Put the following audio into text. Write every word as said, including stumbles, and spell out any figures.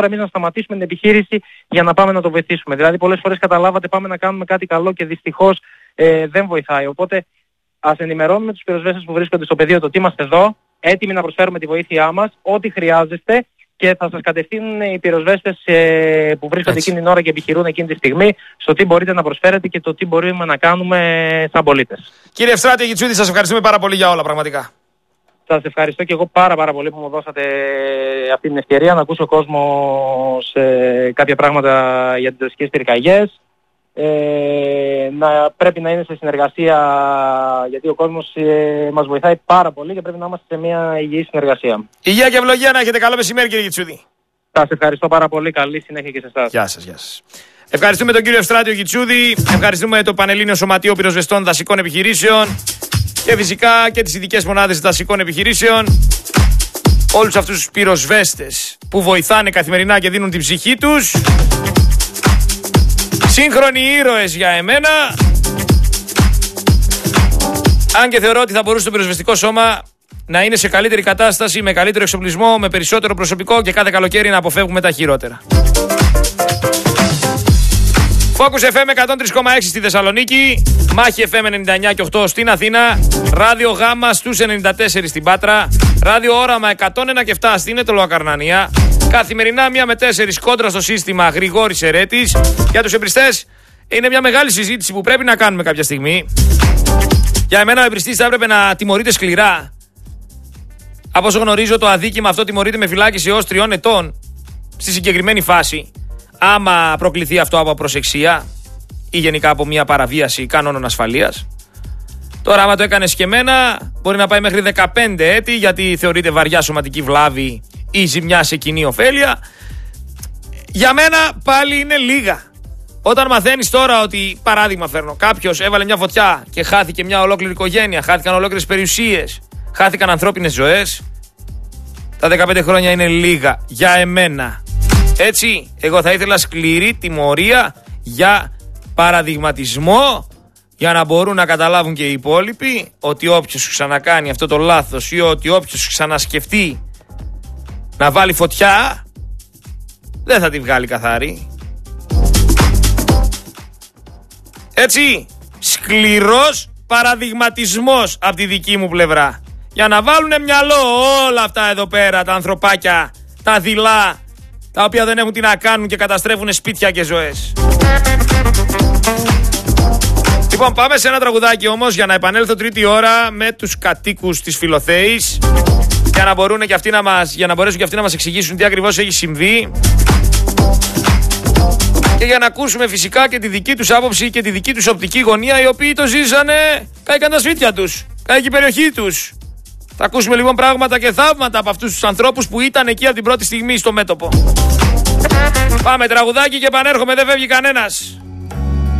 πρέπει να σταματήσουμε την επιχείρηση για να πάμε να το βοηθήσουμε. Δηλαδή πολλές φορές καταλάβατε πάμε να κάνουμε κάτι καλό και δυστυχώς ε, δεν βοηθάει. Οπότε ας ενημερώνουμε τους πυροσβέστες που βρίσκονται στο πεδίο το ότι είμαστε εδώ, έτοιμοι να προσφέρουμε τη βοήθειά μας, ό,τι χρειάζεστε και θα σας κατευθύνουν οι πυροσβέστες ε, που βρίσκονται Έτσι. εκείνη την ώρα και επιχειρούν εκείνη τη στιγμή στο τι μπορείτε να προσφέρετε και το τι μπορούμε να κάνουμε σαν πολίτες. Κύριε Ευστράτη Αιγιτσούδη, σας ευχαριστούμε πάρα πολύ για όλα πραγματικά. Σας ευχαριστώ και εγώ πάρα πάρα πολύ που μου δώσατε αυτή την ευκαιρία να ακούσω ο κόσμος ε, κάποια πράγματα για τις δασικές πυρκαγιές. Ε, να, πρέπει να είναι σε συνεργασία γιατί ο κόσμος ε, μας βοηθάει πάρα πολύ και πρέπει να είμαστε σε μια υγιή συνεργασία. Υγεία και ευλογία να έχετε. Καλό μεσημέρι, κύριε Αιγιτσούδη. Σας ευχαριστώ πάρα πολύ. Καλή συνέχεια και σε εσάς. Γεια σας, γεια σας. Ευχαριστούμε τον κύριο Ευστράτιο Αιγιτσούδη. Ευχαριστούμε το Πανελλήνιο Σωματείο Πυροσβεστών Δασικών Επιχειρήσεων. Και φυσικά και τις ειδικές μονάδες δασικών επιχειρήσεων. Όλους αυτούς τους πυροσβέστες που βοηθάνε καθημερινά και δίνουν την ψυχή τους. Σύγχρονοι ήρωες για εμένα. Αν και θεωρώ ότι θα μπορούσε το πυροσβεστικό σώμα να είναι σε καλύτερη κατάσταση, με καλύτερο εξοπλισμό, με περισσότερο προσωπικό και κάθε καλοκαίρι να αποφεύγουμε τα χειρότερα. Focus εφ εμ εκατόν τρία κόμμα έξι στη Θεσσαλονίκη, Μάχη εφ εμ ενενήντα εννιά και οκτώ στην Αθήνα, Ράδιο Γάμα στους ενενήντα τέσσερα στην Πάτρα, Ράδιο Όραμα εκατόν ένα και επτά στην Ετωλοακαρνανία, καθημερινά μία με τέσσερα κόντρα στο σύστημα Γρηγόρης Ερέτης. Για τους εμπριστές είναι μια μεγάλη συζήτηση που πρέπει να κάνουμε κάποια στιγμή. Για εμένα ο εμπριστής θα έπρεπε να τιμωρείται σκληρά. Από όσο γνωρίζω το αδίκημα αυτό τιμωρείται με φυλάκιση έως τριών ετών στη συγκεκριμένη φάση. Άμα προκληθεί αυτό από απροσεξία ή γενικά από μια παραβίαση κανόνων ασφαλείας. Τώρα άμα το έκανε σκεμμένα μπορεί να πάει μέχρι δεκαπέντε έτη γιατί θεωρείται βαριά σωματική βλάβη ή ζημιά σε κοινή ωφέλεια. Για μένα πάλι είναι λίγα. Όταν μαθαίνεις τώρα ότι, παράδειγμα φέρνω, κάποιος έβαλε μια φωτιά και χάθηκε μια ολόκληρη οικογένεια, χάθηκαν ολόκληρες περιουσίες, χάθηκαν ανθρώπινες ζωές, τα δεκαπέντε χρόνια είναι λίγα για εμένα. Έτσι, εγώ θα ήθελα σκληρή τιμωρία για παραδειγματισμό, για να μπορούν να καταλάβουν και οι υπόλοιποι ότι όποιος ξανακάνει αυτό το λάθος ή ότι όποιος ξανασκεφτεί να βάλει φωτιά, δεν θα τη βγάλει καθαρή. Έτσι, σκληρός παραδειγματισμός από τη δική μου πλευρά. Για να βάλουνε μυαλό όλα αυτά εδώ πέρα, τα ανθρωπάκια, τα δειλά, τα οποία δεν έχουν τι να κάνουν και καταστρέφουν σπίτια και ζωές. Λοιπόν, πάμε σε ένα τραγουδάκι όμως για να επανέλθω τρίτη ώρα με τους κατοίκους της Φιλοθέης, για να, μπορούν και αυτοί να μας, για να μπορέσουν και αυτοί να μας εξηγήσουν τι ακριβώς έχει συμβεί και για να ακούσουμε φυσικά και τη δική τους άποψη και τη δική τους οπτική γωνία, οι οποίοι το ζήσανε, κάηκαν τα σπίτια τους, κάηκε η περιοχή τους. Θα ακούσουμε λοιπόν πράγματα και θαύματα από αυτούς τους ανθρώπους που ήταν εκεί από την πρώτη στιγμή στο μέτωπο. Πάμε τραγουδάκι και επανέρχομαι, δεν φεύγει κανένας.